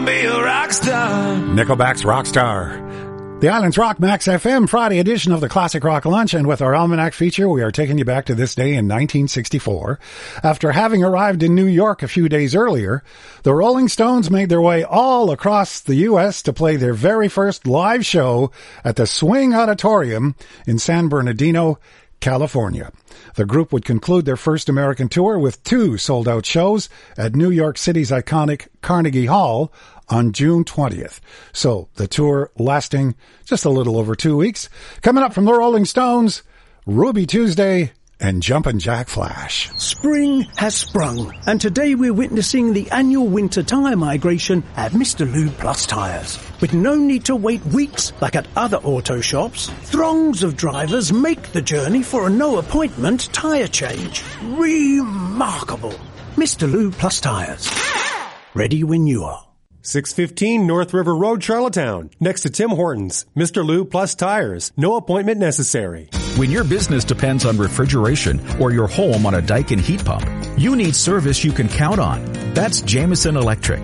Be a rock star. Nickelback's Rockstar. The Islands Rock Max FM Friday edition of the Classic Rock Lunch, and with our Almanac feature, we are taking you back to this day in 1964. After having arrived in New York a few days earlier, the Rolling Stones made their way all across the U.S. to play their very first live show at the Swing Auditorium in San Bernardino, California. The group would conclude their first American tour with 2 sold-out shows at New York City's iconic Carnegie Hall on June 20th. So the tour lasting just a little over 2 weeks. Coming up from the Rolling Stones, Ruby Tuesday and Jumpin' Jack Flash. Spring has sprung, and today we're witnessing the annual winter tyre migration at Mr. Lube Plus Tyres. With no need to wait weeks like at other auto shops, throngs of drivers make the journey for a no-appointment tyre change. Remarkable. Mr. Lube Plus Tyres. Ready when you are. 615 North River Road, Charlottetown, next to Tim Hortons. Mr. Lube Plus Tires. No appointment necessary. When your business depends on refrigeration or your home on a Daikin heat pump, you need service you can count on. That's Jameson Electric.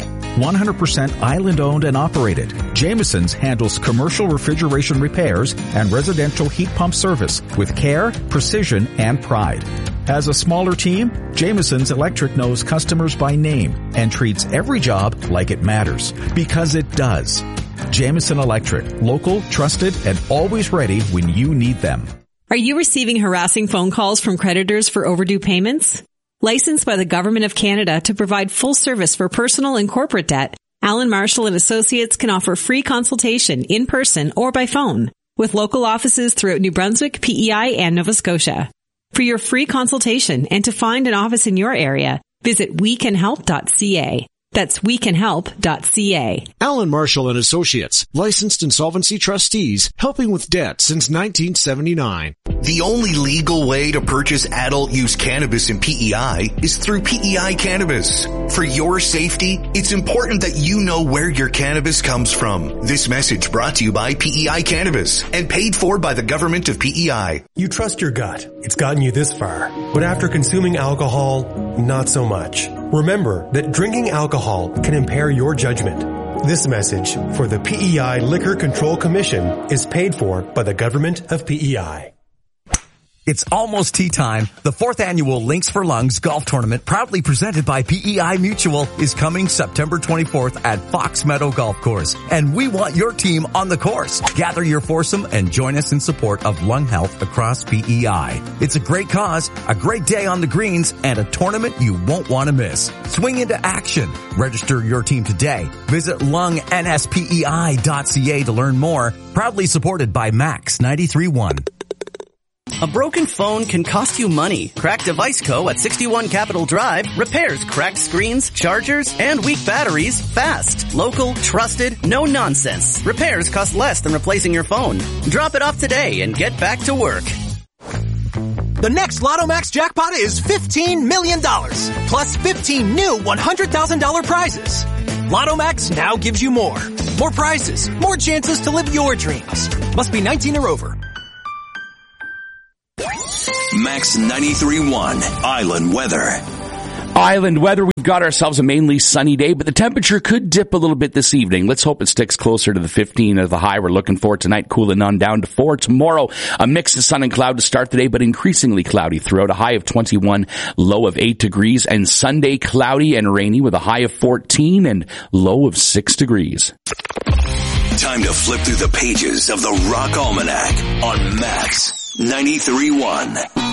100% island-owned and operated. Jameson's handles commercial refrigeration repairs and residential heat pump service with care, precision, and pride. As a smaller team, Jameson's Electric knows customers by name and treats every job like it matters, because it does. Jameson Electric, local, trusted, and always ready when you need them. Are you receiving harassing phone calls from creditors for overdue payments? Licensed by the Government of Canada to provide full service for personal and corporate debt, Alan Marshall and Associates can offer free consultation in person or by phone with local offices throughout New Brunswick, PEI, and Nova Scotia. For your free consultation and to find an office in your area, visit wecanhelp.ca. That's wecanhelp.ca. Alan Marshall and Associates, licensed insolvency trustees, helping with debt since 1979. The only legal way to purchase adult use cannabis in PEI is through PEI Cannabis. For your safety, it's important that you know where your cannabis comes from. This message brought to you by PEI Cannabis and paid for by the government of PEI. You trust your gut. It's gotten you this far. But after consuming alcohol, not so much. Remember that drinking alcohol can impair your judgment. This message for the PEI Liquor Control Commission is paid for by the government of PEI. It's almost tea time. The 4th annual Links for Lungs golf tournament, proudly presented by PEI Mutual, is coming September 24th at Fox Meadow Golf Course. And we want your team on the course. Gather your foursome and join us in support of lung health across PEI. It's a great cause, a great day on the greens, and a tournament you won't want to miss. Swing into action. Register your team today. Visit lungnspei.ca to learn more. Proudly supported by Max 93.1. A broken phone can cost you money. Cracked Device Co. at 61 Capitol Drive repairs cracked screens, chargers, and weak batteries fast. Local, trusted, no nonsense. Repairs cost less than replacing your phone. Drop it off today and get back to work. The next Lotto Max jackpot is $15 million, plus 15 new $100,000 prizes. Lotto Max now gives you more. More prizes, more chances to live your dreams. Must be 19 or over. Max 93.1 Island Weather. Island weather, we've got ourselves a mainly sunny day, but the temperature could dip a little bit this evening. Let's hope it sticks closer to the 15 of the high we're looking for tonight, cooling on down to 4. Tomorrow, a mix of sun and cloud to start the day, but increasingly cloudy throughout, a high of 21, low of 8 degrees, and Sunday cloudy and rainy with a high of 14 and low of 6 degrees. Time to flip through the pages of the Rock Almanac on Max 93.1.